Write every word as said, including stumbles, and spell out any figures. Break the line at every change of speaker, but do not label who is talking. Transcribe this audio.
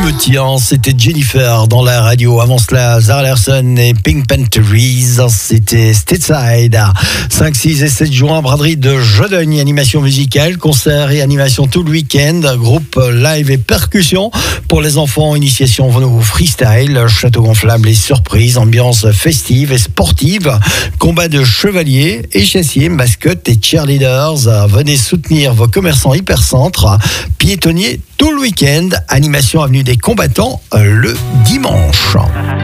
me tient, c'était Jennifer dans la radio. Avant cela, Zara Larsson et Pink Panthers, c'était Stateside. cinq, six et sept juin, braderie de Jodogne, animation musicale, concert et animation tout le week-end, groupe live et percussion. Pour les enfants, initiation au freestyle, château gonflable et surprise, ambiance festive et sportive, combat de chevaliers, échassiers, mascottes et cheerleaders. Venez soutenir vos commerçants hypercentres, piétonniers tout le week-end, animation avenue des combattants le dimanche.